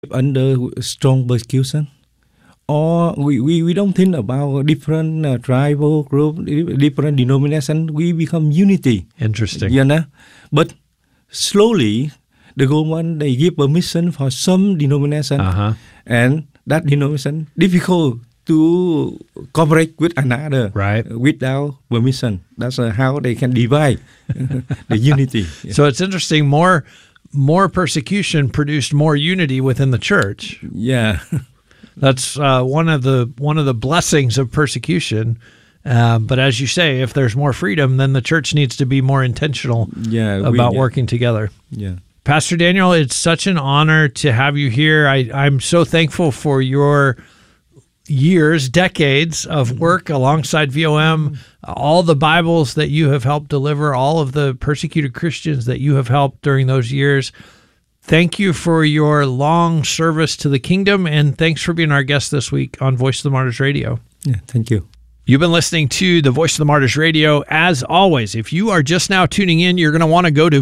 under strong persecution, or we don't think about different tribal group, different denomination. We become unity. Interesting. You know, but slowly the government they give permission for some denomination, and that denomination difficult to cooperate with another, right? Without permission. That's how they can divide the unity. Yeah. So it's interesting. More persecution produced more unity within the church. Yeah, that's one of the blessings of persecution. But as you say, if there's more freedom, then the church needs to be more intentional about working together. Yeah. Pastor Daniel, it's such an honor to have you here. I'm so thankful for your years, decades of work alongside VOM, all the Bibles that you have helped deliver, all of the persecuted Christians that you have helped during those years. Thank you for your long service to the kingdom, and thanks for being our guest this week on Voice of the Martyrs Radio. Yeah, thank you. You've been listening to the Voice of the Martyrs Radio. As always, if you are just now tuning in, you're going to want to go to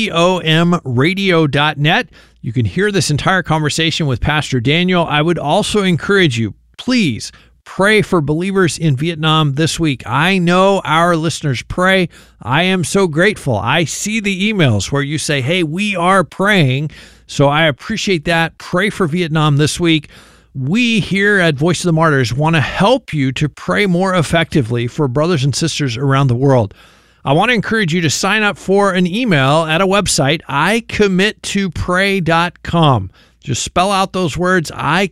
vomradio.net. You can hear this entire conversation with Pastor Daniel. I would also encourage you, please pray for believers in Vietnam this week. I know our listeners pray. I am so grateful. I see the emails where you say, hey, we are praying. So I appreciate that. Pray for Vietnam this week. We here at Voice of the Martyrs want to help you to pray more effectively for brothers and sisters around the world. I want to encourage you to sign up for an email at a website, icommittopray.com. Just spell out those words,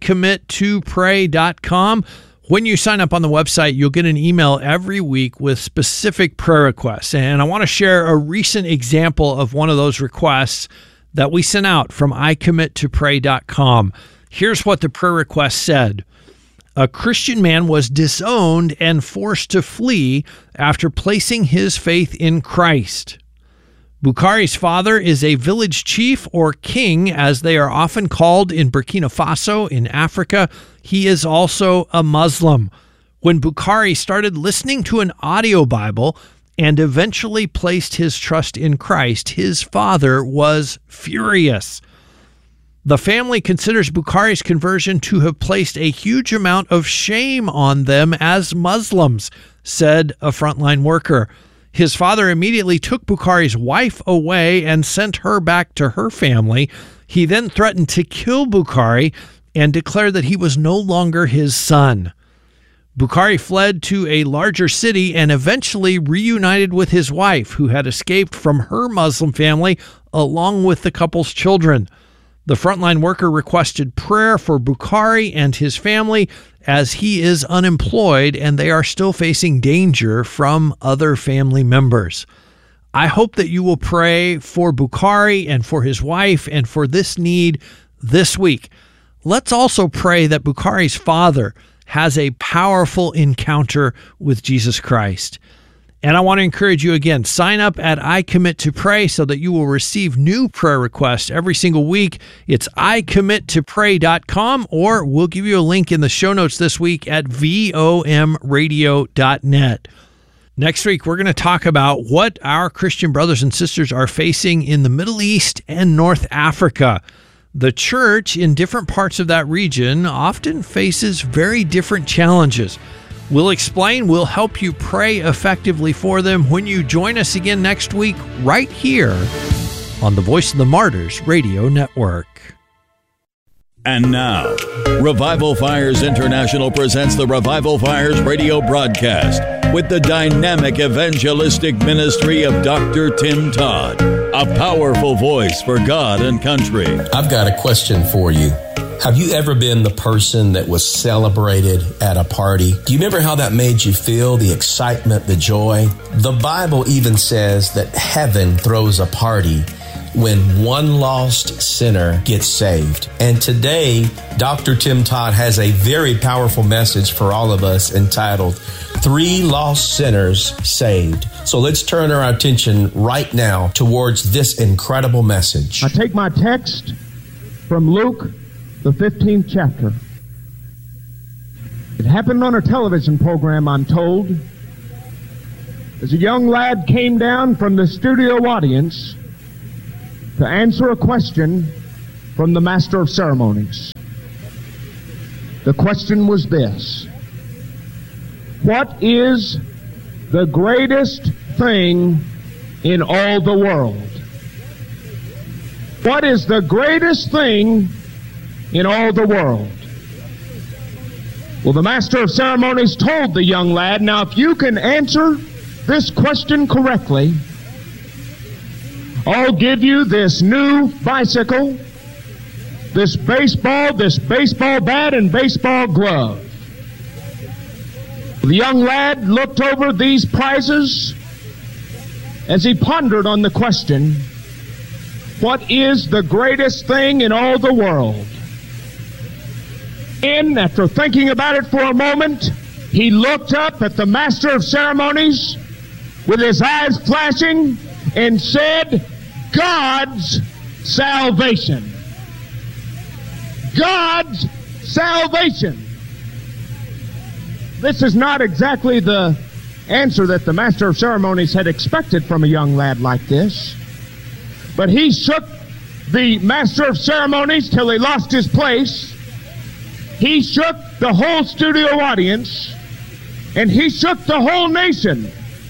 icommittopray.com. When you sign up on the website, you'll get an email every week with specific prayer requests. And I want to share a recent example of one of those requests that we sent out from icommittopray.com. Here's what the prayer request said. A Christian man was disowned and forced to flee after placing his faith in Christ. Bukhari's father is a village chief or king, as they are often called in Burkina Faso in Africa. He is also a Muslim. When Bukhari started listening to an audio Bible and eventually placed his trust in Christ, his father was furious. The family considers Bukhari's conversion to have placed a huge amount of shame on them as Muslims, said a frontline worker. His father immediately took Bukhari's wife away and sent her back to her family. He then threatened to kill Bukhari and declared that he was no longer his son. Bukhari fled to a larger city and eventually reunited with his wife, who had escaped from her Muslim family along with the couple's children. The frontline worker requested prayer for Bukhari and his family as he is unemployed and they are still facing danger from other family members. I hope that you will pray for Bukhari and for his wife and for this need this week. Let's also pray that Bukhari's father has a powerful encounter with Jesus Christ. And I want to encourage you again, sign up at iCommitToPray so that you will receive new prayer requests every single week. It's iCommitToPray.com, or we'll give you a link in the show notes this week at vomradio.net. Next week, we're going to talk about what our Christian brothers and sisters are facing in the Middle East and North Africa. The church in different parts of that region often faces very different challenges. We'll explain, we'll help you pray effectively for them when you join us again next week right here on the Voice of the Martyrs Radio Network. And now, Revival Fires International presents the Revival Fires radio broadcast with the dynamic evangelistic ministry of Dr. Tim Todd, a powerful voice for God and country. I've got a question for you. Have you ever been the person that was celebrated at a party? Do you remember how that made you feel? The excitement, the joy? The Bible even says that heaven throws a party when one lost sinner gets saved. And today, Dr. Tim Todd has a very powerful message for all of us entitled, 3 Lost Sinners Saved. So let's turn our attention right now towards this incredible message. I take my text from Luke, the 15th chapter. It happened on a television program, I'm told, as a young lad came down from the studio audience to answer a question from the master of ceremonies. The question was this: what is the greatest thing in all the world? What is the greatest thing in all the world? Well, the master of ceremonies told the young lad, now if you can answer this question correctly, I'll give you this new bicycle, this baseball bat, and baseball glove. The young lad looked over these prizes as he pondered on the question, what is the greatest thing in all the world? And after thinking about it for a moment, he looked up at the master of ceremonies with his eyes flashing and said, God's salvation. God's salvation. This is not exactly the answer that the master of ceremonies had expected from a young lad like this. But he shook the master of ceremonies till he lost his place. He shook the whole studio audience, and he shook the whole nation.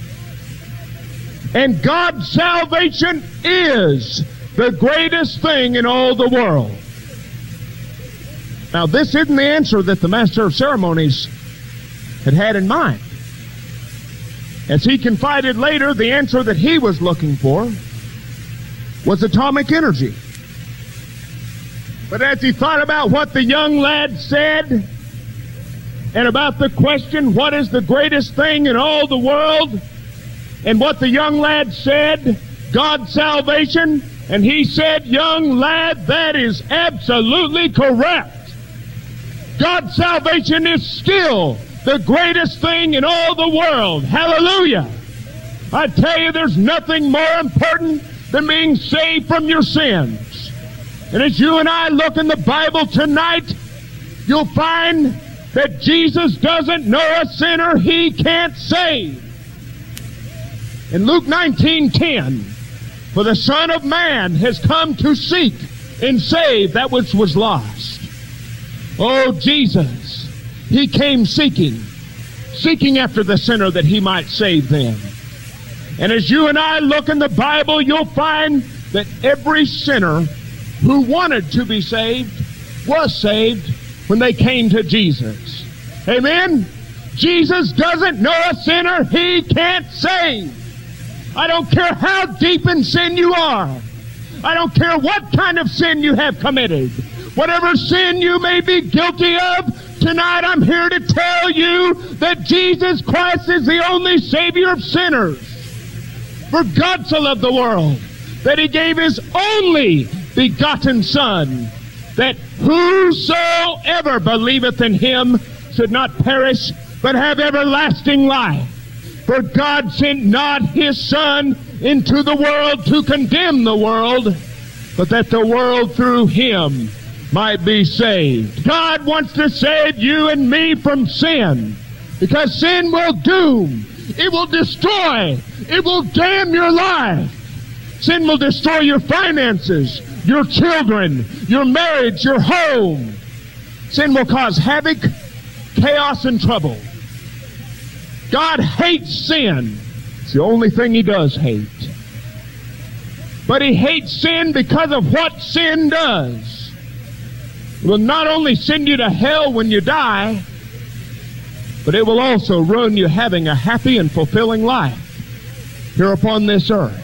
And God's salvation is the greatest thing in all the world. Now, this isn't the answer that the master of ceremonies had in mind. As he confided later, the answer that he was looking for was atomic energy. But as he thought about what the young lad said and about the question, what is the greatest thing in all the world, and what the young lad said, God's salvation, and he said, young lad, that is absolutely correct. God's salvation is still the greatest thing in all the world. Hallelujah. I tell you, there's nothing more important than being saved from your sins. And as you and I look in the Bible tonight, you'll find that Jesus doesn't know a sinner he can't save. In Luke 19:10, for the Son of Man has come to seek and save that which was lost. Oh, Jesus, he came seeking after the sinner that he might save them. And as you and I look in the Bible, you'll find that every sinner who wanted to be saved was saved when they came to Jesus. Amen? Jesus doesn't know a sinner he can't save. I don't care how deep in sin you are. I don't care what kind of sin you have committed. Whatever sin you may be guilty of, tonight I'm here to tell you that Jesus Christ is the only Savior of sinners. For God so loved the world that he gave his only begotten Son, that whosoever believeth in him should not perish, but have everlasting life. For God sent not his Son into the world to condemn the world, but that the world through him might be saved. God wants to save you and me from sin, because sin will doom. It will destroy. It will damn your life. Sin will destroy your finances, your children, your marriage, your home. Sin will cause havoc, chaos, and trouble. God hates sin. It's the only thing he does hate. But he hates sin because of what sin does. It will not only send you to hell when you die, but it will also ruin you having a happy and fulfilling life here upon this earth.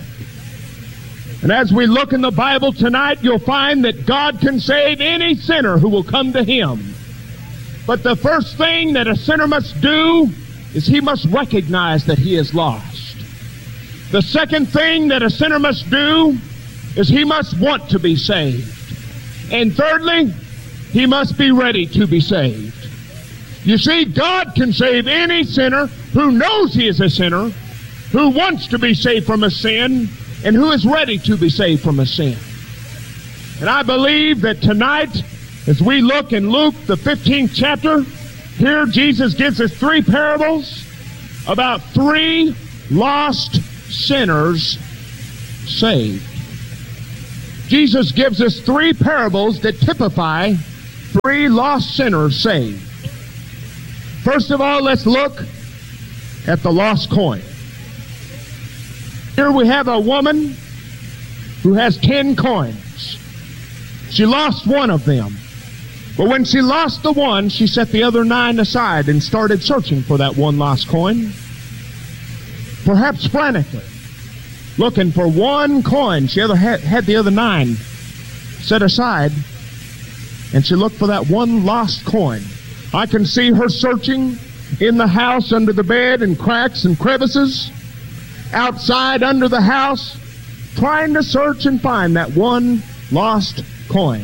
And as we look in the Bible tonight, you'll find that God can save any sinner who will come to him. But the first thing that a sinner must do is he must recognize that he is lost. The second thing that a sinner must do is he must want to be saved. And thirdly, he must be ready to be saved. You see, God can save any sinner who knows he is a sinner, who wants to be saved from a sin, and who is ready to be saved from a sin. And I believe that tonight, as we look in Luke, the 15th chapter, here Jesus gives us three parables about three lost sinners saved. Jesus gives us 3 parables that typify 3 lost sinners saved. First of all, let's look at the lost coin. Here we have a woman who has 10 coins. She lost one of them. But when she lost the one, she set the other 9 aside and started searching for that one lost coin. Perhaps frantically, looking for one coin. She had the other 9 set aside, and she looked for that one lost coin. I can see her searching in the house, under the bed, in cracks and crevices, outside under the house, trying to search and find that one lost coin.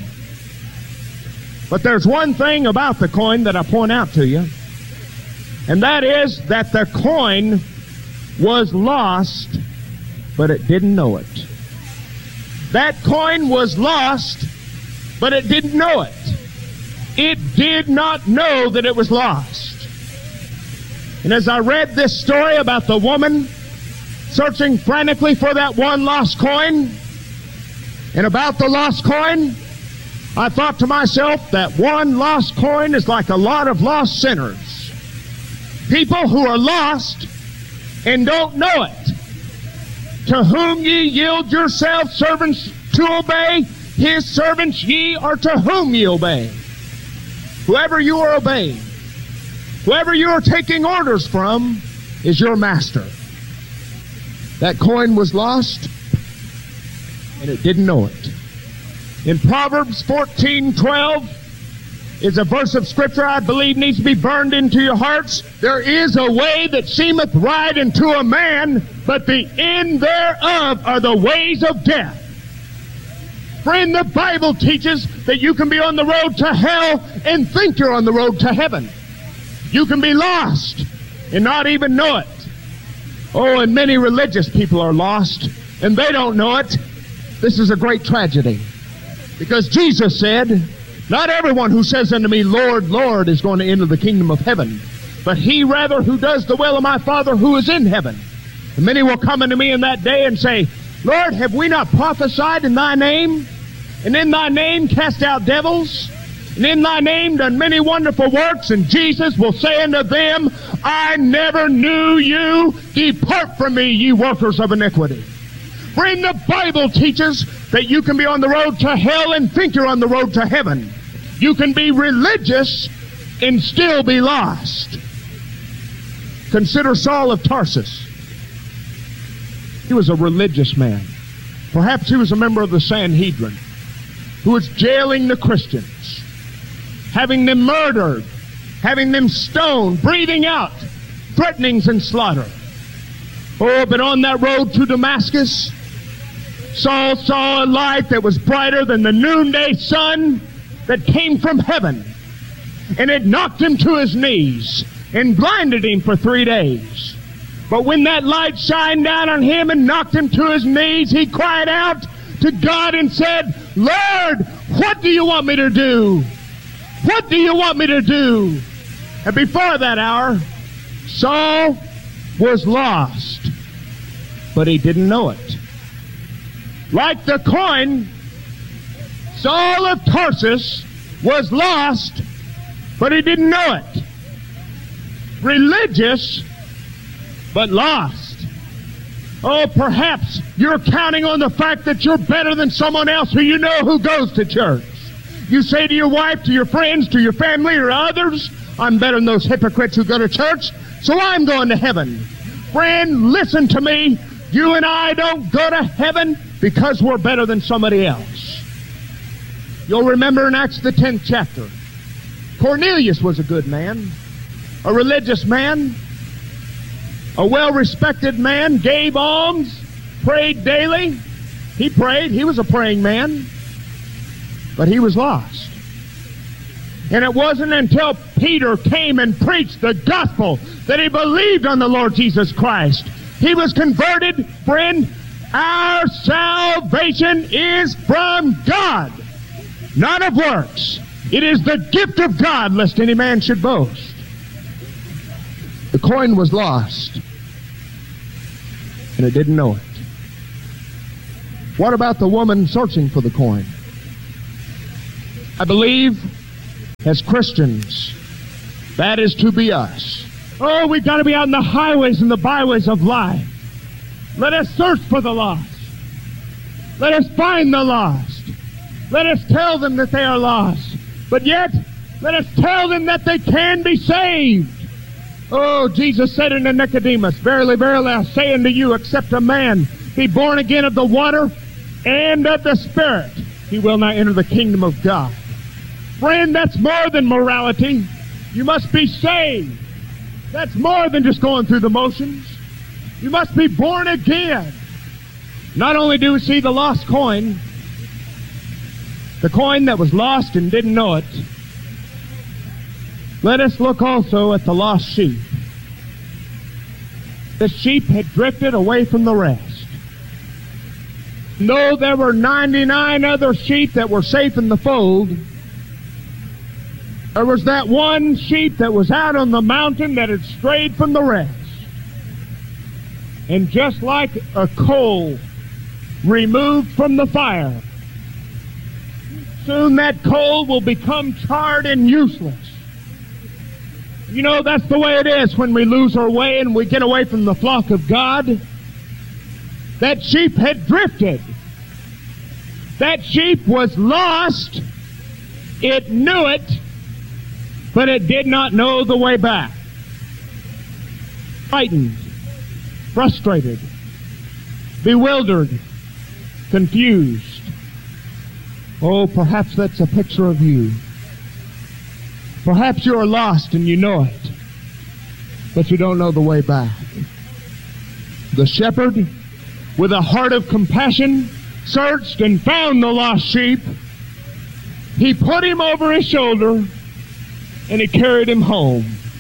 But there's one thing about the coin that I point out to you, and that is that the coin was lost, but it didn't know it. That coin was lost, but it didn't know it. It did not know that it was lost. And as I read this story about the woman searching frantically for that one lost coin, and about the lost coin, I thought to myself that one lost coin is like a lot of lost sinners. People who are lost and don't know it. To whom ye yield yourselves servants to obey, his servants ye are to whom ye obey. Whoever you are obeying, whoever you are taking orders from, is your master. That coin was lost, and it didn't know it. In Proverbs 14:12 is a verse of Scripture I believe needs to be burned into your hearts. There is a way that seemeth right unto a man, but the end thereof are the ways of death. Friend, the Bible teaches that you can be on the road to hell and think you're on the road to heaven. You can be lost and not even know it. Oh, and many religious people are lost, and they don't know it. This is a great tragedy. Because Jesus said, not everyone who says unto me, Lord, Lord, is going to enter the kingdom of heaven, but he rather who does the will of my Father who is in heaven. And many will come unto me in that day and say, Lord, have we not prophesied in thy name? And in thy name cast out devils? And in thy name done many wonderful works? And Jesus will say unto them, I never knew you. Depart from me, ye workers of iniquity. Friend, the Bible teaches that you can be on the road to hell and think you're on the road to heaven. You can be religious and still be lost. Consider Saul of Tarsus. He was a religious man. Perhaps he was a member of the Sanhedrin who was jailing the Christians, having them murdered, having them stoned, breathing out threatenings and slaughter. Oh, but on that road to Damascus, Saul saw a light that was brighter than the noonday sun that came from heaven. And it knocked him to his knees and blinded him for 3 days. But when that light shined down on him and knocked him to his knees, he cried out to God and said, Lord, what do you want me to do? What do you want me to do? And before that hour, Saul was lost, but he didn't know it. Like the coin, Saul of Tarsus was lost, but he didn't know it. Religious, but lost. Oh, perhaps you're counting on the fact that you're better than someone else who you know who goes to church. You say to your wife, to your friends, to your family, or others, I'm better than those hypocrites who go to church, so I'm going to heaven. Friend, listen to me. You and I don't go to heaven because we're better than somebody else. You'll remember in Acts the 10th chapter, Cornelius was a good man, a religious man, a well-respected man, gave alms, prayed daily. He prayed. He was a praying man, but he was lost. And it wasn't until Peter came and preached the gospel that he believed on the Lord Jesus Christ. He was converted. Friend, our salvation is from God, not of works. It is the gift of God, lest any man should boast. The coin was lost, and it didn't know it. What about the woman searching for the coin? I believe, as Christians, that is to be us. Oh, we've got to be out in the highways and the byways of life. Let us search for the lost. Let us find the lost. Let us tell them that they are lost. But yet, let us tell them that they can be saved. Oh, Jesus said unto Nicodemus, Verily, verily, I say unto you, except a man be born again of the water and of the Spirit, he will not enter the kingdom of God. Friend, that's more than morality. You must be saved. That's more than just going through the motions. You must be born again. Not only do we see the lost coin, the coin that was lost and didn't know it, let us look also at the lost sheep. The sheep had drifted away from the rest. Though there were 99 other sheep that were safe in the fold, there was that one sheep that was out on the mountain that had strayed from the rest. And just like a coal removed from the fire, soon that coal will become charred and useless. You know, that's the way it is when we lose our way and we get away from the flock of God. That sheep had drifted. That sheep was lost. It knew it, but it did not know the way back. Frightened, frustrated, bewildered, confused. Oh, perhaps that's a picture of you. Perhaps you are lost and you know it, but you don't know the way back. The shepherd, with a heart of compassion, searched and found the lost sheep. He put him over his shoulder and he carried him home.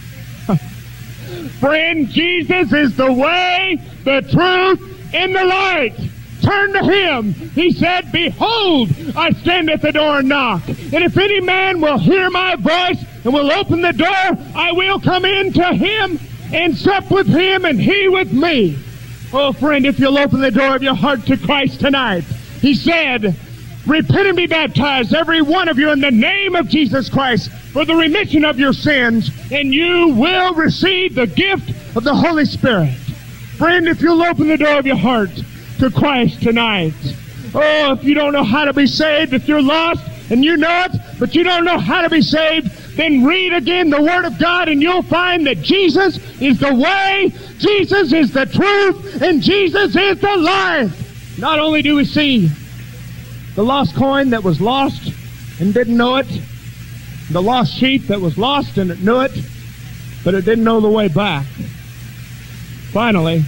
Friend, Jesus is the way, the truth, and the light. Turn to him. He said, Behold, I stand at the door and knock. And if any man will hear my voice and will open the door, I will come in to him and sup with him and he with me. Oh, friend, if you'll open the door of your heart to Christ tonight, he said, Repent and be baptized, every one of you, in the name of Jesus Christ, for the remission of your sins, and you will receive the gift of the Holy Spirit. Friend, if you'll open the door of your heart to Christ tonight. Oh, if you don't know how to be saved, if you're lost and you know it, but you don't know how to be saved, then read again the Word of God and you'll find that Jesus is the way, Jesus is the truth, and Jesus is the life. Not only do we see the lost coin that was lost and didn't know it, the lost sheep that was lost and it knew it, but it didn't know the way back. Finally,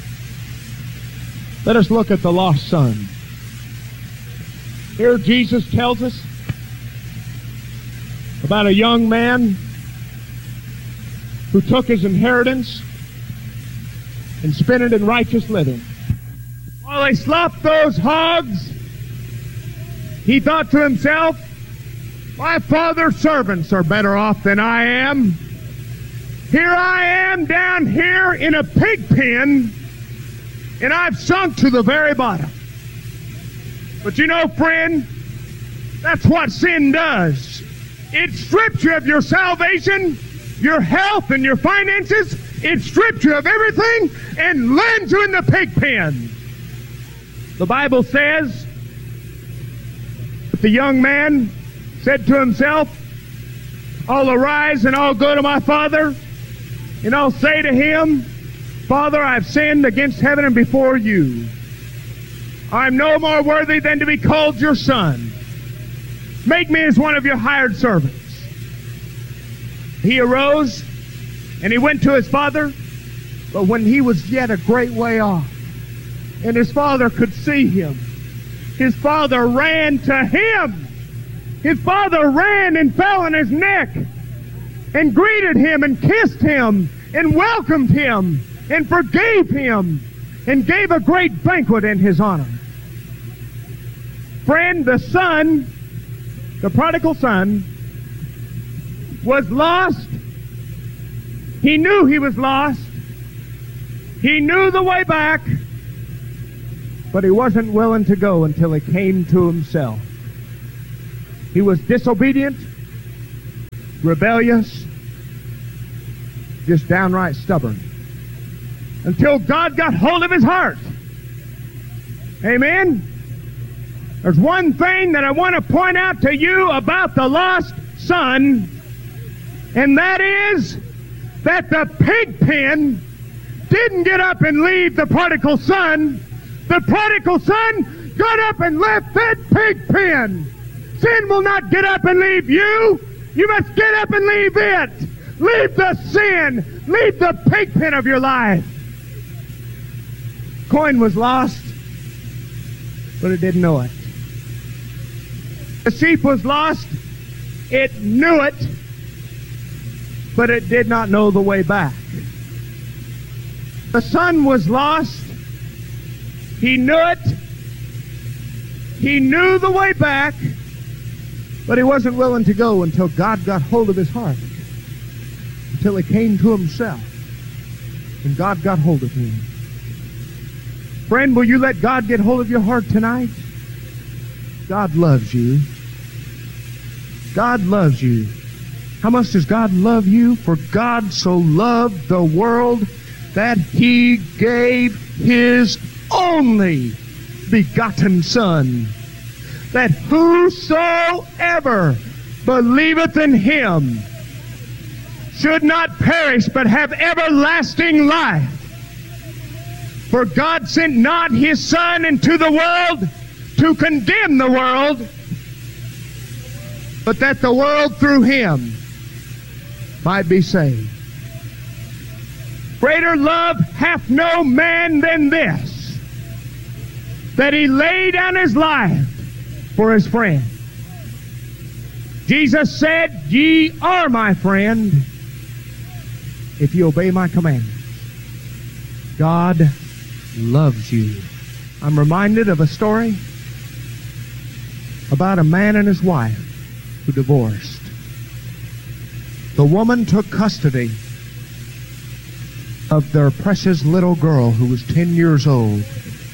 let us look at the lost son. Here Jesus tells us about a young man who took his inheritance and spent it in righteous living. While they slopped those hogs, he thought to himself, my father's servants are better off than I am. Here I am down here in a pig pen, and I've sunk to the very bottom. But you know, friend, that's what sin does. It strips you of your salvation, your health, and your finances. It strips you of everything and lands you in the pig pen. The Bible says that the young man said to himself, I'll arise and I'll go to my father, and I'll say to him, Father, I've sinned against heaven and before you. I'm no more worthy than to be called your son. Make me as one of your hired servants. He arose and he went to his father, but when he was yet a great way off, and his father could see him, his father ran to him. His father ran and fell on his neck and greeted him and kissed him and welcomed him and forgave him and gave a great banquet in his honor. Friend, the son, the prodigal son, was lost. He knew he was lost. He knew the way back. But he wasn't willing to go until he came to himself. He was disobedient, rebellious, just downright stubborn. Until God got hold of his heart. Amen? There's one thing that I want to point out to you about the lost son, and that is that the pig pen didn't get up and leave the prodigal son. The prodigal son got up and left that pig pen. Sin will not get up and leave you. You must get up and leave it. Leave the sin. Leave the pig pen of your life. Coin was lost, but it didn't know it. The sheep was lost. It knew it, but it did not know the way back. The son was lost. He knew it. He knew the way back, but he wasn't willing to go until God got hold of his heart, until he came to himself, and God got hold of him. Friend, will you let God get hold of your heart tonight? God loves you. God loves you. How much does God love you? For God so loved the world that he gave his only begotten Son, that whosoever believeth in him should not perish but have everlasting life. For God sent not his Son into the world to condemn the world, but that the world through him might be saved. Greater love hath no man than this, that he lay down his life for his friend. Jesus said, ye are my friend if you obey my commandments. God loves you. I'm reminded of a story about a man and his wife who divorced. The woman took custody of their precious little girl who was 10 years old.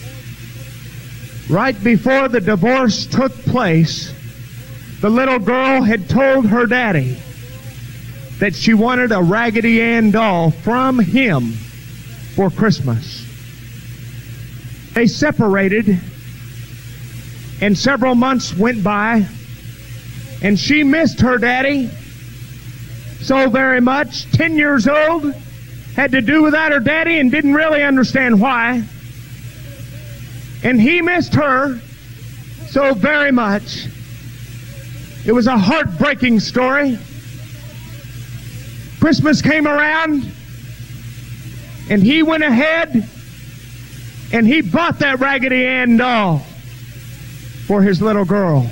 Right before the divorce took place, the little girl had told her daddy that she wanted a Raggedy Ann doll from him for Christmas. They separated, and several months went by, and she missed her daddy so very much. 10 years old, had to do without her daddy and didn't really understand why. And he missed her so very much. It was a heartbreaking story. Christmas came around, and he went ahead and he bought that Raggedy Ann doll for his little girl.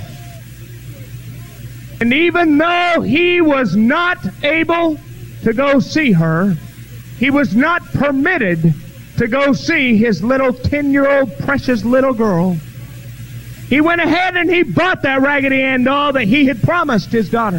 And even though he was not able to go see her, he was not permitted to go see his little 10-year-old precious little girl. He went ahead and he bought that Raggedy Ann doll that he had promised his daughter.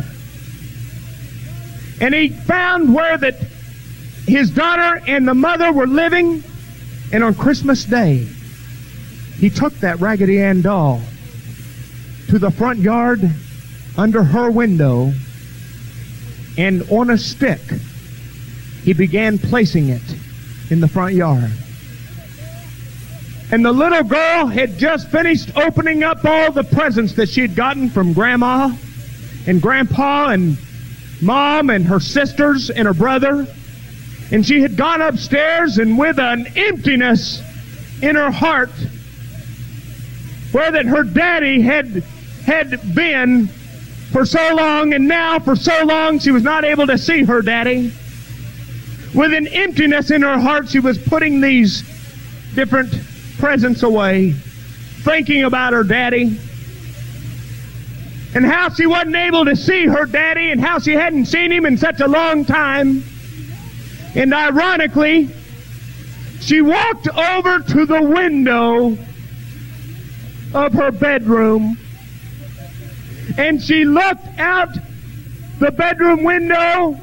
And he found where that his daughter and the mother were living, and on Christmas Day, he took that Raggedy Ann doll to the front yard under her window, and on a stick, he began placing it in the front yard. And the little girl had just finished opening up all the presents that she had gotten from Grandma and Grandpa and Mom and her sisters and her brother. And she had gone upstairs, and with an emptiness in her heart, where that her daddy had been for so long, and now for so long she was not able to see her daddy. With an emptiness in her heart, she was putting these different presents away, thinking about her daddy, and how she wasn't able to see her daddy, and how she hadn't seen him in such a long time. And ironically, she walked over to the window of her bedroom, and she looked out the bedroom window,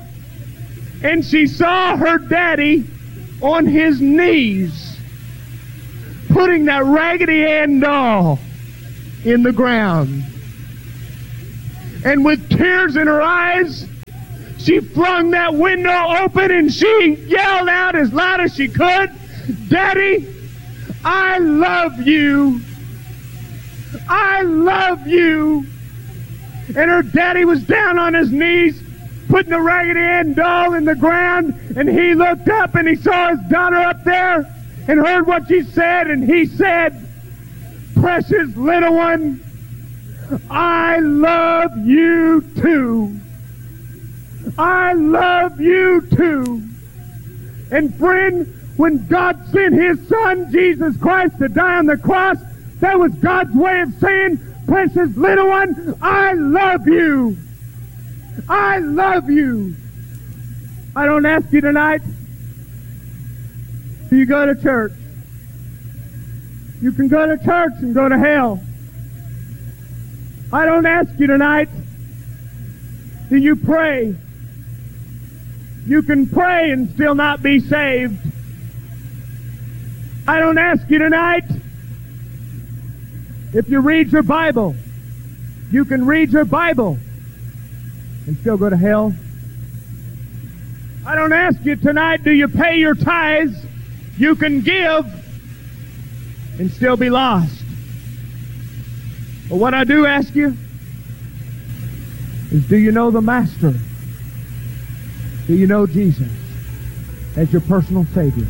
and she saw her daddy on his knees, putting that Raggedy Ann doll in the ground. And with tears in her eyes, she flung that window open and she yelled out as loud as she could, "Daddy, I love you. I love you." And her daddy was down on his knees putting the Raggedy Ann doll in the ground, and he looked up and he saw his daughter up there and heard what she said, and he said, "Precious little one, I love you too. I love you too." And friend, when God sent his son, Jesus Christ, to die on the cross, that was God's way of saying, "Precious little one, I love you. I love you." I don't ask you tonight, do you go to church? You can go to church and go to hell. I don't ask you tonight, do you pray? You can pray and still not be saved. I don't ask you tonight, if you read your Bible. You can read your Bible and still go to hell. I don't ask you tonight, do you pay your tithes? You can give and still be lost. But what I do ask you is, do you know the Master? Do you know Jesus as your personal Savior?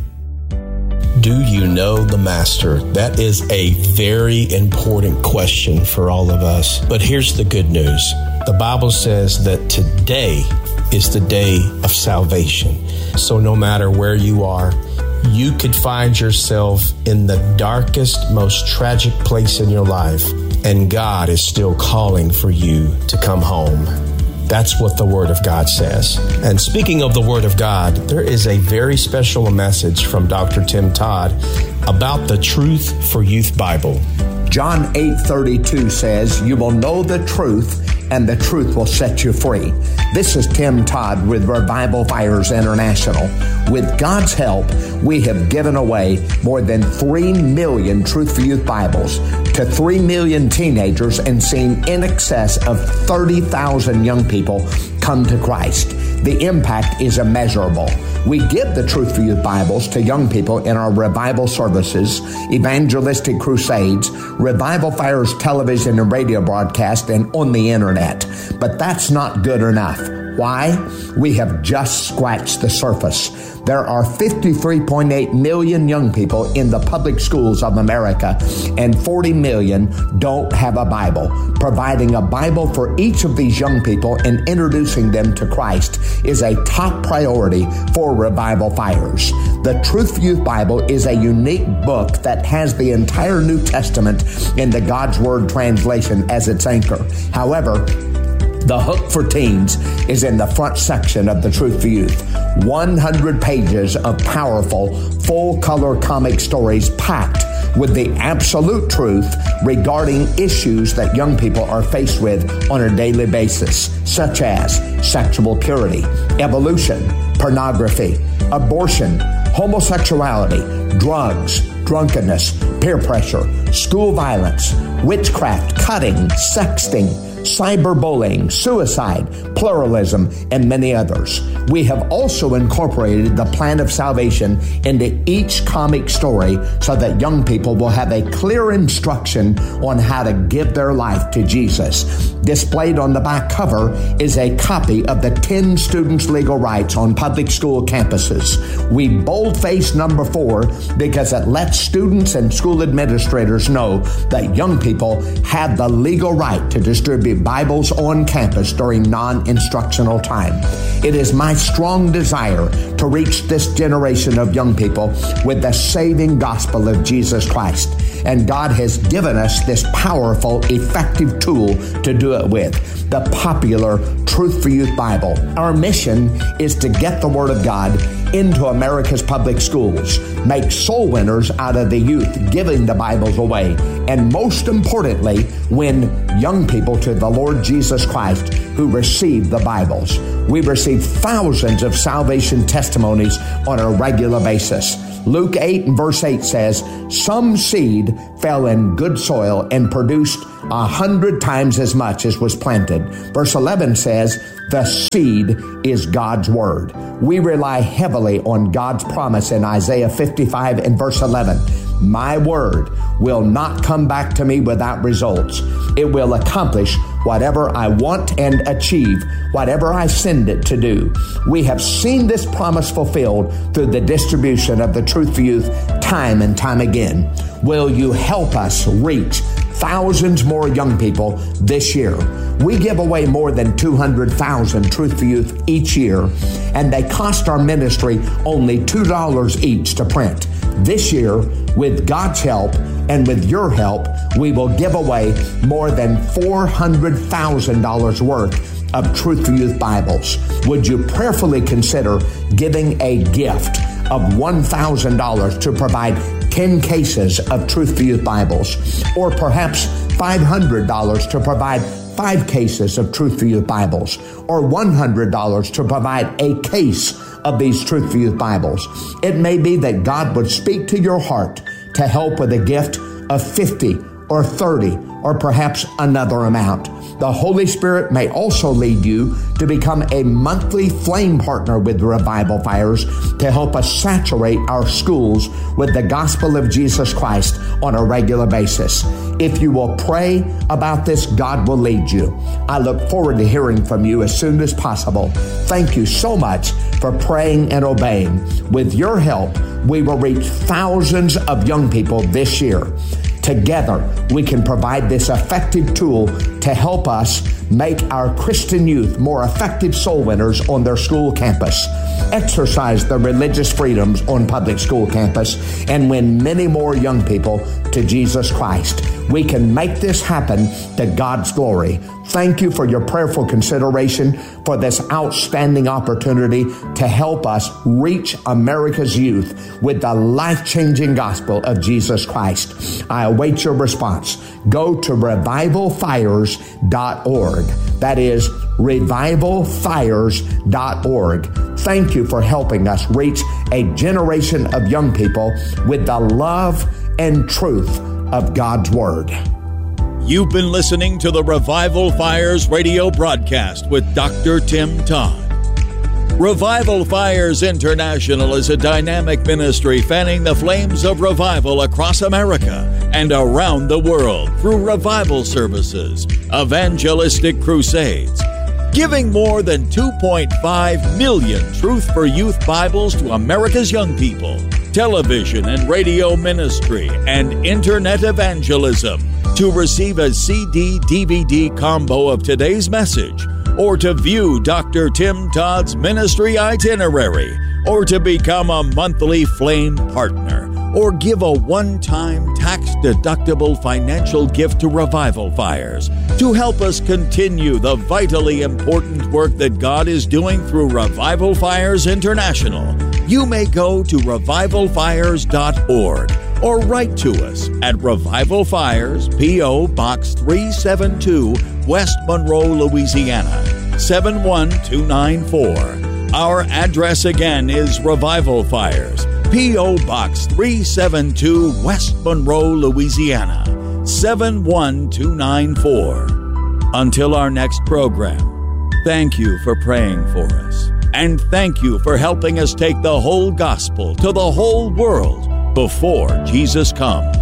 Do you know the Master? That is a very important question for all of us. But here's the good news. The Bible says that today is the day of salvation. So no matter where you are, you could find yourself in the darkest, most tragic place in your life, and God is still calling for you to come home. That's what the Word of God says. And speaking of the Word of God, there is a very special message from Dr. Tim Todd about the Truth for Youth Bible. John 8:32 says, "You will know the truth, and the truth will set you free." This is Tim Todd with Revival Fires International. With God's help, we have given away more than 3 million Truth for Youth Bibles to 3 million teenagers and seen in excess of 30,000 young people come to Christ. The impact is immeasurable. We give the Truth for Youth Bibles to young people in our revival services, evangelistic crusades, Revival Fires television and radio broadcast, and on the internet. But that's not good enough. Why? We have just scratched the surface. There are 53.8 million young people in the public schools of America, and 40 million don't have a Bible. Providing a Bible for each of these young people and introducing them to Christ is a top priority for Revival Fires. The Truth for Youth Bible is a unique book that has the entire New Testament in the God's Word translation as its anchor. However, the hook for teens is in the front section of the Truth for Youth. 100 pages of powerful, full-color comic stories packed with the absolute truth regarding issues that young people are faced with on a daily basis, such as sexual purity, evolution, pornography, abortion, homosexuality, drugs, drunkenness, peer pressure, school violence, witchcraft, cutting, sexting, cyberbullying, suicide, pluralism, and many others. We have also incorporated the plan of salvation into each comic story so that young people will have a clear instruction on how to give their life to Jesus. Displayed on the back cover is a copy of the 10 Students' Legal Rights on public school campuses. We boldface number 4 because it lets students and school administrators know that young people have the legal right to distribute Bibles on campus during non-instructional time. It is my strong desire to reach this generation of young people with the saving gospel of Jesus Christ. And God has given us this powerful, effective tool to do it with, the popular Truth for Youth Bible. Our mission is to get the Word of God into America's public schools. Make soul winners out of the youth giving the Bibles away. And most importantly, win young people to the Lord Jesus Christ who receive the Bibles. We receive thousands of salvation testimonies on a regular basis. Luke 8 and verse 8 says, some seed fell in good soil and produced 100 times as much as was planted. Verse 11 says, the seed is God's word. We rely heavily on God's promise in Isaiah 55 and verse 11. My word will not come back to me without results. It will accomplish whatever I want and achieve whatever I send it to do. We have seen this promise fulfilled through the distribution of the Truth for Youth time and time again. Will you help us reach thousands more young people this year? We give away more than 200,000 Truth for Youth each year, and they cost our ministry only $2 each to print. This year, with God's help and with your help, we will give away more than $400,000 worth of Truth for Youth Bibles. Would you prayerfully consider giving a gift of $1,000 to provide 10 cases of Truth for Youth Bibles, or perhaps $500 to provide 5 cases of Truth for Youth Bibles, or $100 to provide a case of these Truth for Youth Bibles. It may be that God would speak to your heart to help with a gift of 50 or 30 or perhaps another amount. The Holy Spirit may also lead you to become a monthly flame partner with Revival Fires to help us saturate our schools with the gospel of Jesus Christ on a regular basis. If you will pray about this, God will lead you. I look forward to hearing from you as soon as possible. Thank you so much for praying and obeying. With your help, we will reach thousands of young people this year. Together, we can provide this effective tool to help us make our Christian youth more effective soul winners on their school campus, exercise their religious freedoms on public school campus, and win many more young people to Jesus Christ. We can make this happen to God's glory. Thank you for your prayerful consideration for this outstanding opportunity to help us reach America's youth with the life-changing gospel of Jesus Christ. I await your response. Go to revivalfires.org. That is revivalfires.org. Thank you for helping us reach a generation of young people with the love and truth of God's Word. You've been listening to the Revival Fires radio broadcast with Dr. Tim Todd. Revival Fires International is a dynamic ministry fanning the flames of revival across America and around the world through revival services, evangelistic crusades, giving more than 2.5 million Truth for Youth Bibles to America's young people, television and radio ministry, and internet evangelism. To receive a CD-DVD combo of today's message, or to view Dr. Tim Todd's ministry itinerary, or to become a monthly flame partner, or give a one-time tax-deductible financial gift to Revival Fires to help us continue the vitally important work that God is doing through Revival Fires International, you may go to revivalfires.org or write to us at Revival Fires, P.O. Box 372, West Monroe, Louisiana, 71294. Our address again is Revival Fires, P.O. Box 372, West Monroe, Louisiana, 71294. Until our next program, thank you for praying for us. And thank you for helping us take the whole gospel to the whole world before Jesus comes.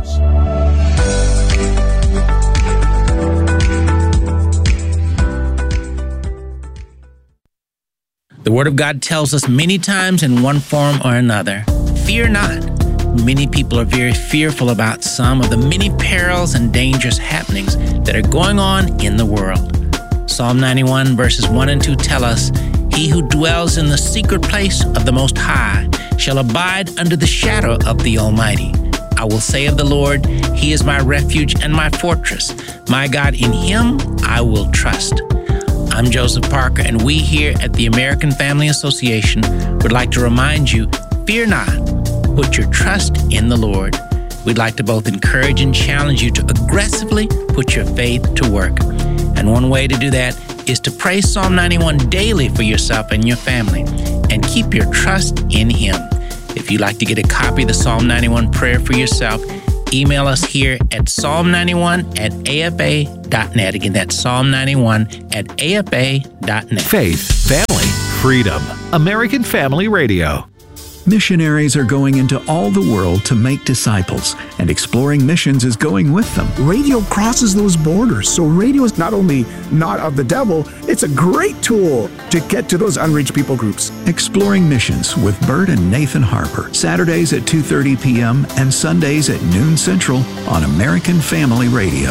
The Word of God tells us many times in one form or another, fear not. Many people are very fearful about some of the many perils and dangerous happenings that are going on in the world. Psalm 91 verses 1 and 2 tell us, he who dwells in the secret place of the Most High shall abide under the shadow of the Almighty. I will say of the Lord, he is my refuge and my fortress. My God, in him I will trust. I'm Joseph Parker, and we here at the American Family Association would like to remind you, fear not, put your trust in the Lord. We'd like to both encourage and challenge you to aggressively put your faith to work. And one way to do that is to pray Psalm 91 daily for yourself and your family, and keep your trust in Him. If you'd like to get a copy of the Psalm 91 prayer for yourself, email us here at psalm91@afa.net. Again, that's psalm91@afa.net. Faith, family, freedom. American Family Radio. Missionaries are going into all the world to make disciples, and Exploring Missions is going with them. Radio crosses those borders, so radio is not only not of the devil, it's a great tool to get to those unreached people groups. Exploring Missions with Bert and Nathan Harper, Saturdays at 2:30 p.m. and Sundays at noon Central on American Family Radio.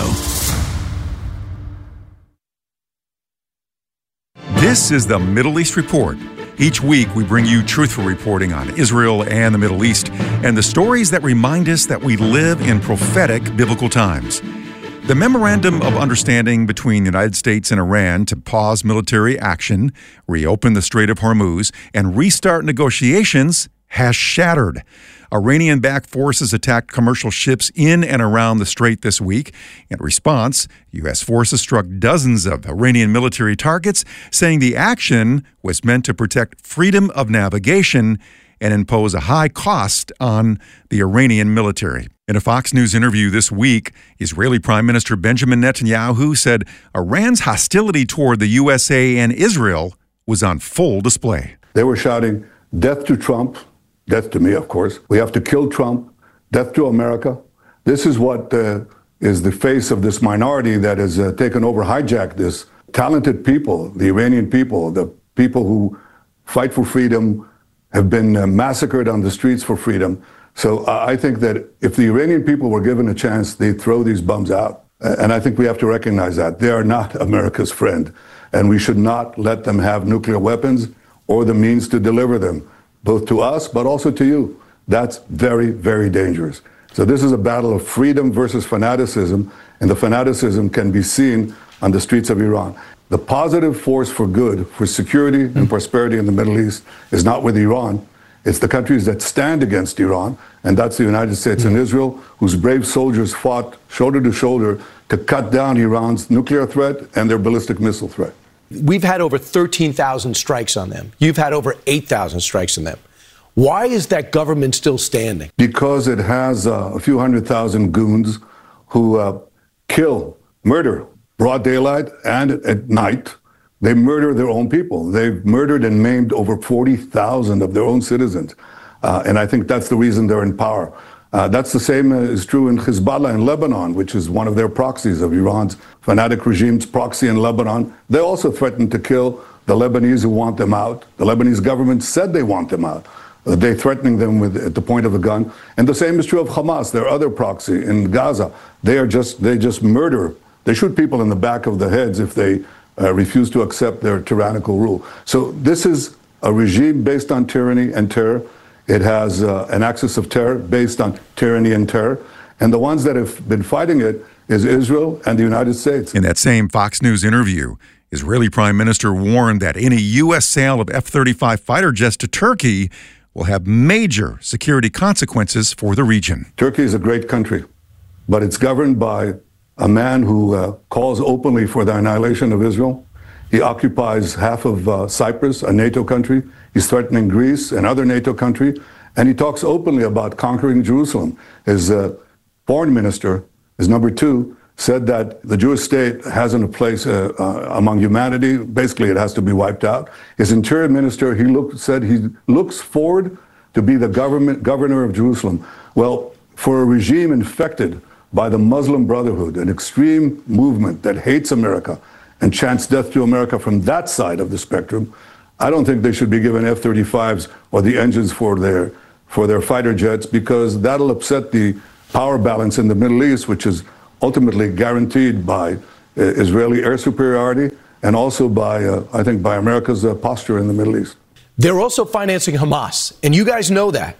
This is the Middle East Report. Each week, we bring you truthful reporting on Israel and the Middle East and the stories that remind us that we live in prophetic biblical times. The Memorandum of Understanding between the United States and Iran to pause military action, reopen the Strait of Hormuz, and restart negotiations has shattered. Iranian-backed forces attacked commercial ships in and around the strait this week. In response, U.S. forces struck dozens of Iranian military targets, saying the action was meant to protect freedom of navigation and impose a high cost on the Iranian military. In a Fox News interview this week, Israeli Prime Minister Benjamin Netanyahu said Iran's hostility toward the USA and Israel was on full display. They were shouting, "Death to Trump," death to me, of course. "We have to kill Trump. Death to America." This is what is the face of this minority that has taken over, hijacked this. Talented people, the Iranian people, the people who fight for freedom, have been massacred on the streets for freedom. So I think that if the Iranian people were given a chance, they'd throw these bums out. And I think we have to recognize that. They are not America's friend. And we should not let them have nuclear weapons or the means to deliver them, both to us, but also to you. That's very, very dangerous. So this is a battle of freedom versus fanaticism, and the fanaticism can be seen on the streets of Iran. The positive force for good, for security and prosperity in the Middle East is not with Iran. It's the countries that stand against Iran, and that's the United States and Israel, whose brave soldiers fought shoulder to shoulder to cut down Iran's nuclear threat and their ballistic missile threat. We've had over 13,000 strikes on them. You've had over 8,000 strikes on them. Why is that government still standing? Because it has a few 100,000 goons who kill, murder, broad daylight and at night. They murder their own people. They've murdered and maimed over 40,000 of their own citizens. And I think that's the reason they're in power. That's the same is true in Hezbollah in Lebanon, which is one of their proxies of Iran's fanatic regime's proxy in Lebanon. They also threatened to kill the Lebanese who want them out. The Lebanese government said they want them out. They're threatening them at the point of a gun. And the same is true of Hamas, their other proxy in Gaza. They just murder. They shoot people in the back of the heads if they refuse to accept their tyrannical rule. So this is a regime based on tyranny and terror. It has an axis of terror based on tyranny and terror. And the ones that have been fighting it is Israel and the United States. In that same Fox News interview, Israeli Prime Minister warned that any U.S. sale of F-35 fighter jets to Turkey will have major security consequences for the region. Turkey is a great country, but it's governed by a man who calls openly for the annihilation of Israel. He occupies half of Cyprus, a NATO country. He's threatening Greece, another NATO country. And he talks openly about conquering Jerusalem. His foreign minister, his number two, said that the Jewish state hasn't a place among humanity. Basically, it has to be wiped out. His interior minister, said he looks forward to be the governor of Jerusalem. Well, for a regime infected by the Muslim Brotherhood, an extreme movement that hates America and chants death to America from that side of the spectrum, I don't think they should be given F-35s or the engines for their fighter jets, because that'll upset the power balance in the Middle East, which is ultimately guaranteed by Israeli air superiority and also by, I think, by America's posture in the Middle East. They're also financing Hamas, and you guys know that.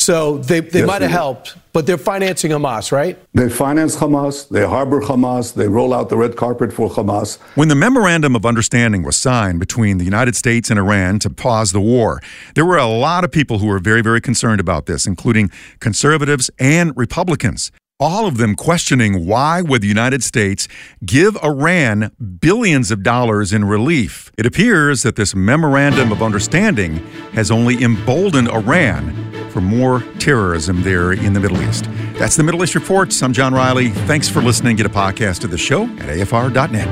So they might have helped, but they're financing Hamas, right? They finance Hamas, they harbor Hamas, they roll out the red carpet for Hamas. When the Memorandum of Understanding was signed between the United States and Iran to pause the war, there were a lot of people who were very, very concerned about this, including conservatives and Republicans. All of them questioning why would the United States give Iran billions of dollars in relief. It appears that this Memorandum of Understanding has only emboldened Iran for more terrorism there in the Middle East. That's the Middle East Reports. I'm John Riley. Thanks for listening. Get a podcast of the show at afr.net.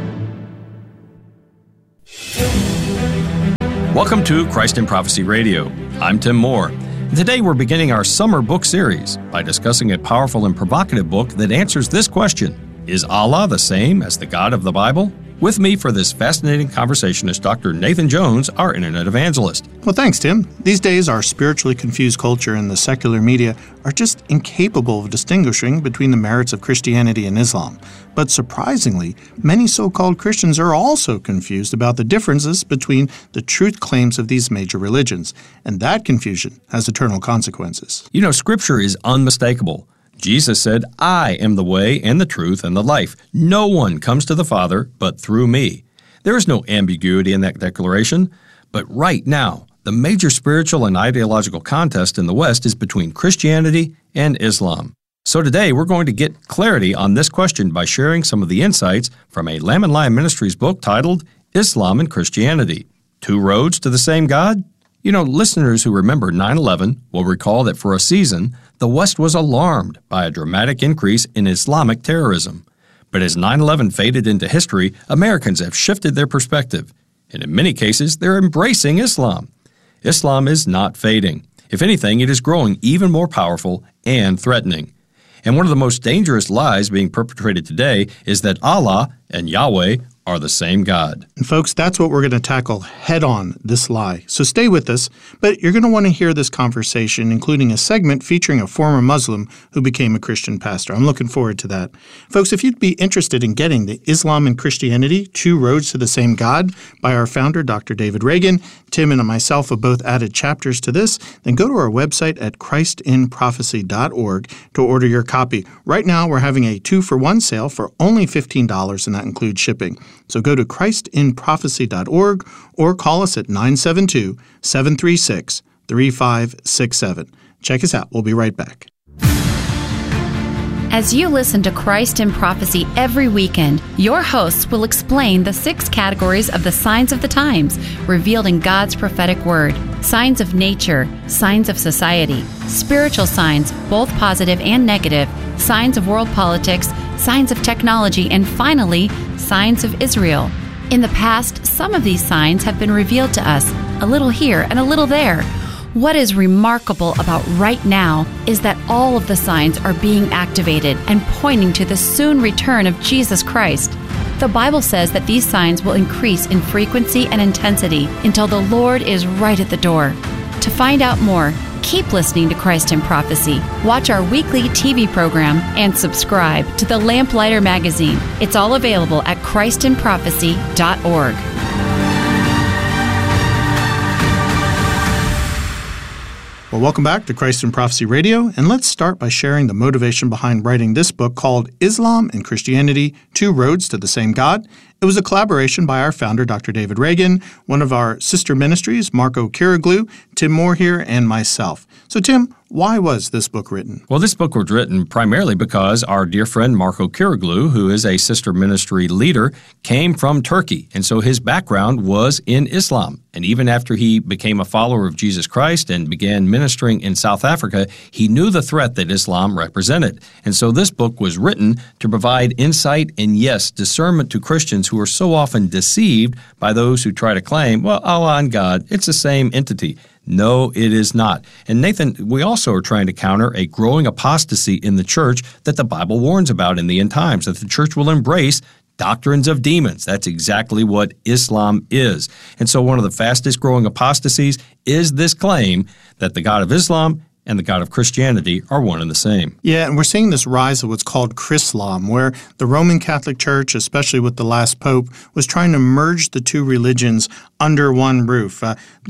Welcome to Christ in Prophecy Radio. I'm Tim Moore. Today we're beginning our summer book series by discussing a powerful and provocative book that answers this question: is Allah the same as the God of the Bible? With me for this fascinating conversation is Dr. Nathan Jones, our Internet evangelist. Well, thanks, Tim. These days, our spiritually confused culture and the secular media are just incapable of distinguishing between the merits of Christianity and Islam. But surprisingly, many so-called Christians are also confused about the differences between the truth claims of these major religions, and that confusion has eternal consequences. You know, Scripture is unmistakable. Jesus said, "I am the way and the truth and the life. No one comes to the Father but through me." There is no ambiguity in that declaration. But right now, the major spiritual and ideological contest in the West is between Christianity and Islam. So today, we're going to get clarity on this question by sharing some of the insights from a Lamb and Lion Ministries book titled Islam and Christianity: Two Roads to the Same God? You know, listeners who remember 9/11 will recall that for a season, the West was alarmed by a dramatic increase in Islamic terrorism. But as 9/11 faded into history, Americans have shifted their perspective, and in many cases, they're embracing Islam. Islam is not fading. If anything, it is growing even more powerful and threatening. And one of the most dangerous lies being perpetrated today is that Allah and Yahweh are the same God. And folks, that's what we're going to tackle head on, this lie. So stay with us, but you're going to want to hear this conversation, including a segment featuring a former Muslim who became a Christian pastor. I'm looking forward to that. Folks, if you'd be interested in getting the Islam and Christianity, Two Roads to the Same God by our founder, Dr. David Reagan, Tim and myself have both added chapters to this, then go to our website at christinprophecy.org to order your copy. Right now, we're having a 2-for-1 sale for only $15, and that includes shipping. So go to christinprophecy.org or call us at 972-736-3567. Check us out. We'll be right back. As you listen to Christ in Prophecy every weekend, your hosts will explain the 6 categories of the signs of the times revealed in God's prophetic word. Signs of nature, signs of society, spiritual signs, both positive and negative, signs of world politics, signs of technology, and finally, signs of Israel. In the past, some of these signs have been revealed to us, a little here and a little there. What is remarkable about right now is that all of the signs are being activated and pointing to the soon return of Jesus Christ. The Bible says that these signs will increase in frequency and intensity until the Lord is right at the door. To find out more, keep listening to Christ in Prophecy, watch our weekly TV program, and subscribe to the Lamplighter magazine. It's all available at christinprophecy.org. Well, welcome back to Christ in Prophecy Radio, and let's start by sharing the motivation behind writing this book called Islam and Christianity, Two Roads to the Same God. It was a collaboration by our founder, Dr. David Reagan, one of our sister ministries, Marco Kiriglu, Tim Moore here, and myself. So, Tim, why was this book written? Well, this book was written primarily because our dear friend Marco Kiriglu, who is a sister ministry leader, came from Turkey, and so his background was in Islam. And even after he became a follower of Jesus Christ and began ministering in South Africa, he knew the threat that Islam represented. And so this book was written to provide insight and, yes, discernment to Christians who are so often deceived by those who try to claim, well, Allah and God, it's the same entity. No, it is not. And Nathan, we also are trying to counter a growing apostasy in the church that the Bible warns about in the end times, that the church will embrace doctrines of demons. That's exactly what Islam is. And so one of the fastest growing apostasies is this claim that the God of Islam and the God of Christianity are one and the same. Yeah, and we're seeing this rise of what's called Chrislam, where the Roman Catholic Church, especially with the last pope, was trying to merge the two religions under one roof.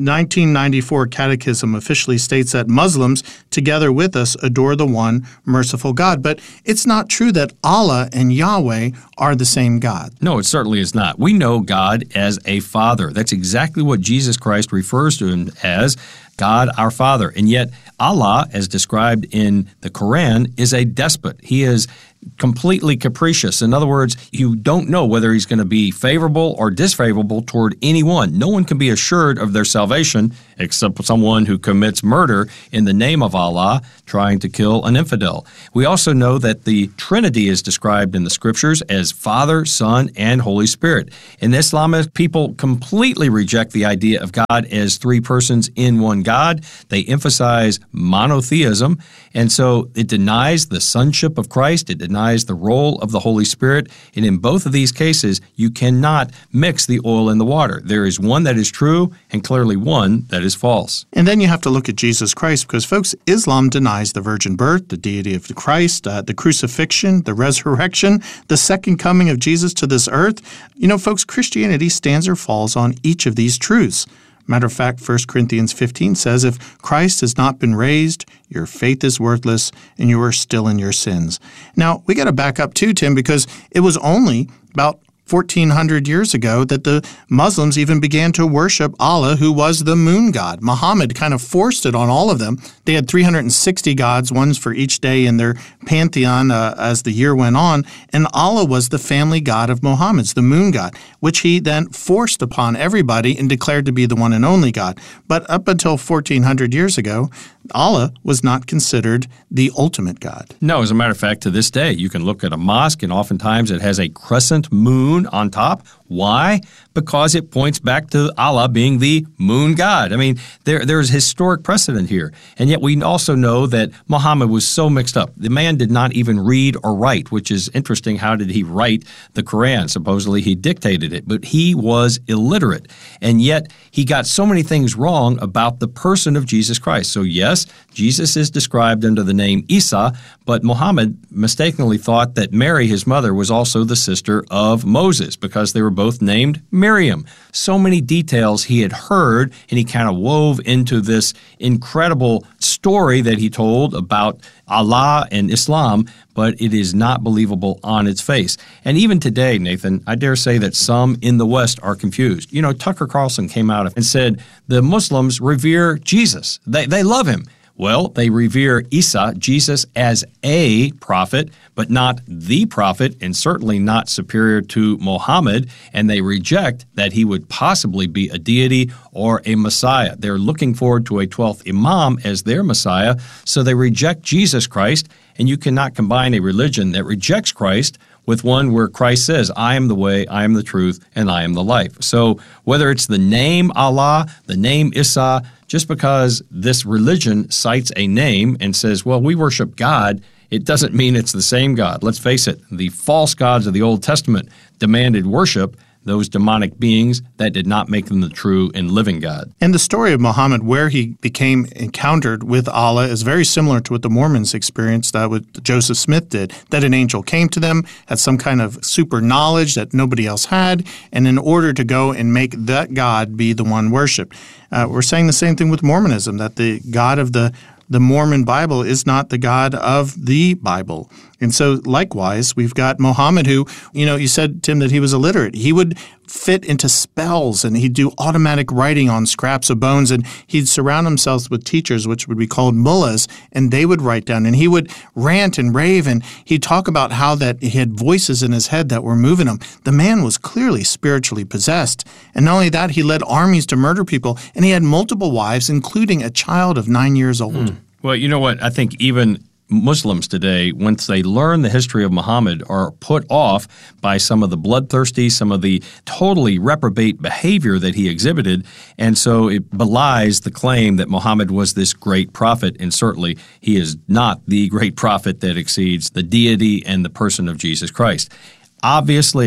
1994 Catechism officially states that Muslims, together with us, adore the one merciful God. But it's not true that Allah and Yahweh are the same God. No, it certainly is not. We know God as a Father. That's exactly what Jesus Christ refers to him as, God our Father. And yet Allah, as described in the Quran, is a despot. He is completely capricious. In other words, you don't know whether he's going to be favorable or disfavorable toward anyone. No one can be assured of their salvation except someone who commits murder in the name of Allah, trying to kill an infidel. We also know that the Trinity is described in the Scriptures as Father, Son, and Holy Spirit. And Islamic people completely reject the idea of God as three persons in one God. They emphasize monotheism, and so it denies the sonship of Christ. It denies the role of the Holy Spirit. And in both of these cases, you cannot mix the oil and the water. There is one that is true and clearly one that is false. And then you have to look at Jesus Christ because, folks, Islam denies the virgin birth, the deity of the Christ, the crucifixion, the resurrection, the second coming of Jesus to this earth. You know, folks, Christianity stands or falls on each of these truths. Matter of fact, 1 Corinthians 15 says, if Christ has not been raised, your faith is worthless and you are still in your sins. Now, we got to back up too, Tim, because it was only about 1,400 years ago that the Muslims even began to worship Allah, who was the moon god. Muhammad kind of forced it on all of them. They had 360 gods, ones for each day in their pantheon as the year went on, and Allah was the family god of Muhammad's, the moon god, which he then forced upon everybody and declared to be the one and only God. But up until 1,400 years ago, Allah was not considered the ultimate God. No, as a matter of fact, to this day, you can look at a mosque and oftentimes it has a crescent moon on top. Why? Because it points back to Allah being the moon god. I mean, there's historic precedent here. And yet we also know that Muhammad was so mixed up. The man did not even read or write, which is interesting. How did he write the Quran? Supposedly he dictated it, but he was illiterate. And yet he got so many things wrong about the person of Jesus Christ. So yes, Jesus is described under the name Isa, but Muhammad mistakenly thought that Mary, his mother, was also the sister of Moses because they were both named Miriam. So many details he had heard, and he kind of wove into this incredible story that he told about Allah and Islam, but it is not believable on its face. And even today, Nathan, I dare say that some in the West are confused. You know, Tucker Carlson came out and said the Muslims revere Jesus. They love him. Well, they revere Isa, Jesus, as a prophet, but not the prophet, and certainly not superior to Muhammad, and they reject that he would possibly be a deity or a Messiah. They're looking forward to a 12th Imam as their Messiah, so they reject Jesus Christ, and you cannot combine a religion that rejects Christ with one where Christ says, I am the way, I am the truth, and I am the life. So whether it's the name Allah, the name Isa, just because this religion cites a name and says, well, we worship God, it doesn't mean it's the same God. Let's face it, the false gods of the Old Testament demanded worship, those demonic beings that did not make them the true and living God. And the story of Muhammad, where he became encountered with Allah, is very similar to what the Mormons experienced, what Joseph Smith did, that an angel came to them, had some kind of super knowledge that nobody else had, and in order to go and make that God be the one worshipped. We're saying the same thing with Mormonism, that the God of the Mormon Bible is not the God of the Bible. And so likewise, we've got Muhammad who, you said, Tim, that he was illiterate. He would fit into spells and he'd do automatic writing on scraps of bones, and he'd surround himself with teachers, which would be called mullahs, and they would write down, and he would rant and rave, and he'd talk about how that he had voices in his head that were moving him. The man was clearly spiritually possessed. And not only that, he led armies to murder people, and he had multiple wives, including a child of 9 years old. Well, you know what? I think even Muslims today, once they learn the history of Muhammad, are put off by some of the bloodthirsty, some of the totally reprobate behavior that he exhibited, and so it belies the claim that Muhammad was this great prophet, and certainly he is not the great prophet that exceeds the deity and the person of Jesus Christ. Obviously,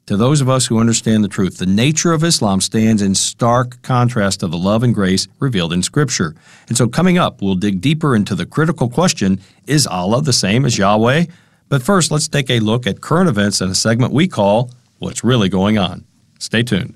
To those of us who understand the truth, the nature of Islam stands in stark contrast to the love and grace revealed in Scripture. And so coming up, we'll dig deeper into the critical question, is Allah the same as Yahweh? But first, let's take a look at current events in a segment we call What's Really Going On. Stay tuned.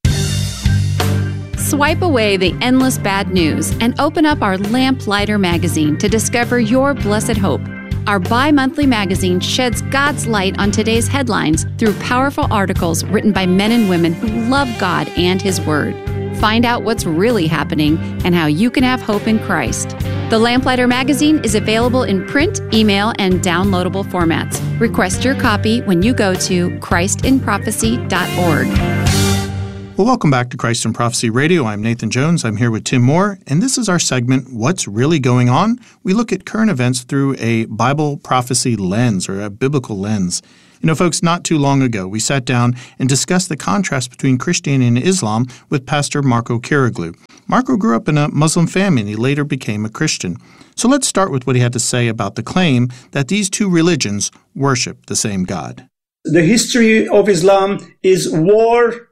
Swipe away the endless bad news and open up our Lamplighter magazine to discover your blessed hope. Our bi-monthly magazine sheds God's light on today's headlines through powerful articles written by men and women who love God and His Word. Find out what's really happening and how you can have hope in Christ. The Lamplighter magazine is available in print, email, and downloadable formats. Request your copy when you go to christinprophecy.org. Well, welcome back to Christ in Prophecy Radio. I'm Nathan Jones. I'm here with Tim Moore, and this is our segment, What's Really Going On? We look at current events through a Bible prophecy lens or a biblical lens. You know, folks, not too long ago, we sat down and discussed the contrast between Christianity and Islam with Pastor Marco Kiriglu. Marco grew up in a Muslim family, and he later became a Christian. So let's start with what he had to say about the claim that these two religions worship the same God. The history of Islam is war,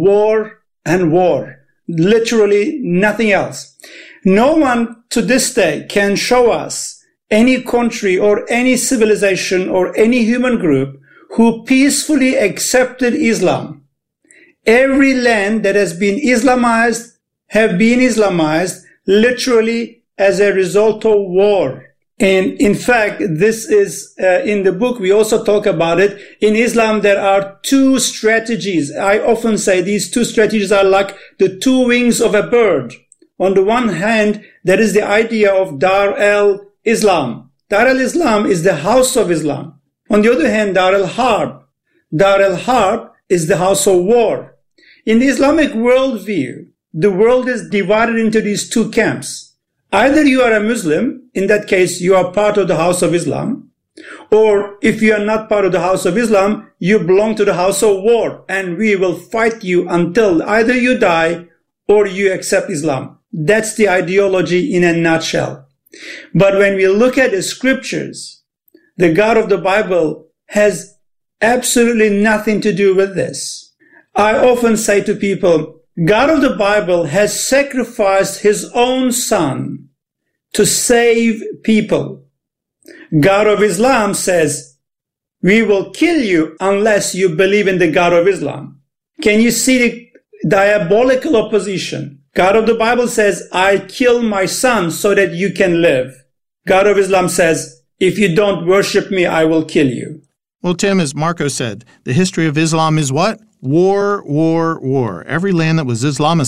and war. Literally nothing else. No one to this day can show us any country or any civilization or any human group who peacefully accepted Islam. Every land that has been Islamized have been Islamized literally as a result of war. And in fact, this is in the book, we also talk about it. In Islam, there are two strategies. I often say these two strategies are like the two wings of a bird. On the one hand, there is the idea of Dar al-Islam. Dar al-Islam is the house of Islam. On the other hand, Dar al-Harb. Dar al-Harb is the house of war. In the Islamic worldview, the world is divided into these two camps. Either you are a Muslim, in that case you are part of the house of Islam, or if you are not part of the house of Islam, you belong to the house of war, and we will fight you until either you die or you accept Islam. That's the ideology in a nutshell. But when we look at the scriptures, the God of the Bible has absolutely nothing to do with this. I often say to people, God of the Bible has sacrificed His own Son to save people. God of Islam says, we will kill you unless you believe in the God of Islam. Can you see the diabolical opposition? God of the Bible says, I kill my son so that you can live. God of Islam says, if you don't worship me, I will kill you. Well, Tim, as Marco said, the history of Islam is what? War, war, war. Every land that was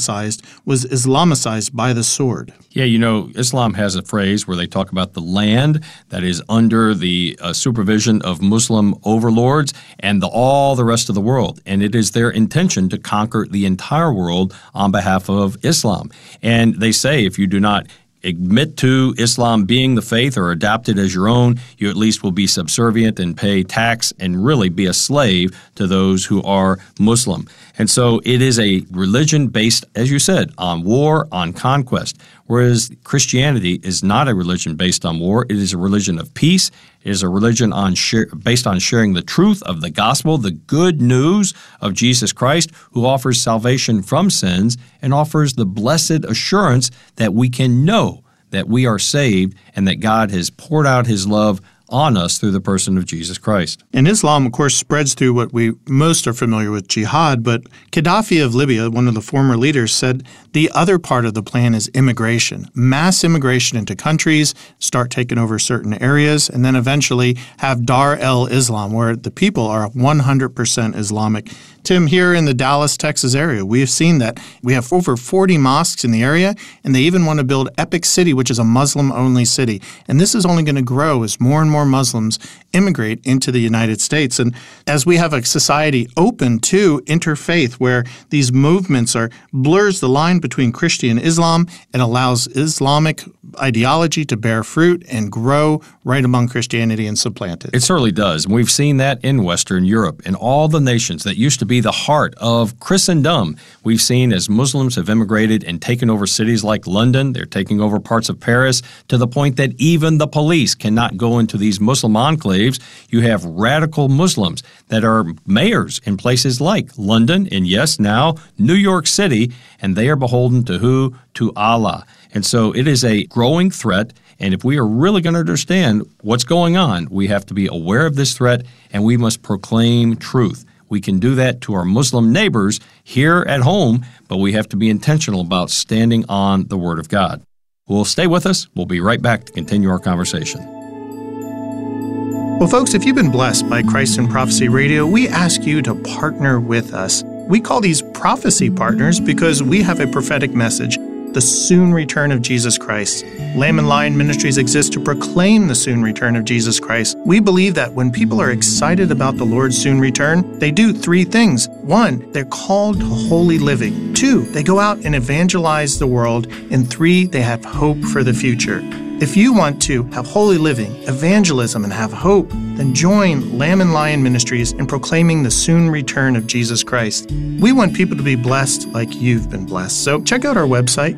Islamicized by the sword. Yeah, you know, Islam has a phrase where they talk about the land that is under the supervision of Muslim overlords and all the rest of the world. And it is their intention to conquer the entire world on behalf of Islam. And they say if you do not admit to Islam being the faith or adopt it as your own, you at least will be subservient and pay tax and really be a slave to those who are Muslim. And so it is a religion based, as you said, on war, on conquest, whereas Christianity is not a religion based on war. It is a religion of peace. It is a religion based on sharing the truth of the gospel, the good news of Jesus Christ, who offers salvation from sins and offers the blessed assurance that we can know that we are saved and that God has poured out His love on us through the person of Jesus Christ. And Islam, of course, spreads through what we most are familiar with, jihad, but Gaddafi of Libya, one of the former leaders, said the other part of the plan is immigration, mass immigration into countries, start taking over certain areas, and then eventually have Dar el-Islam, where the people are 100% Islamic. Tim, here in the Dallas, Texas area, we have seen that we have over 40 mosques in the area, and they even want to build Epic City, which is a Muslim-only city. And this is only going to grow as more and more Muslims immigrate into the United States. And as we have a society open to interfaith, where these movements blurs the line between Christian and Islam and allows Islamic ideology to bear fruit and grow right among Christianity and supplant it. It certainly does. And we've seen that in Western Europe, in all the nations that used to be the heart of Christendom. We've seen as Muslims have immigrated and taken over cities like London, they're taking over parts of Paris, to the point that even the police cannot go into these Muslim enclaves. You have radical Muslims that are mayors in places like London and, yes, now New York City, and they are beholden to who? To Allah. And so it is a growing threat, and if we are really going to understand what's going on, we have to be aware of this threat, and we must proclaim truth. We can do that to our Muslim neighbors here at home, but we have to be intentional about standing on the Word of God. Well, stay with us. We'll be right back to continue our conversation. Well, folks, if you've been blessed by Christ in Prophecy Radio, we ask you to partner with us. We call these prophecy partners because we have a prophetic message, the soon return of Jesus Christ. Lamb and Lion Ministries exists to proclaim the soon return of Jesus Christ. We believe that when people are excited about the Lord's soon return, they do three things. One, they're called to holy living. Two, they go out and evangelize the world. And three, they have hope for the future. If you want to have holy living, evangelism, and have hope, then join Lamb and Lion Ministries in proclaiming the soon return of Jesus Christ. We want people to be blessed like you've been blessed. So check out our website,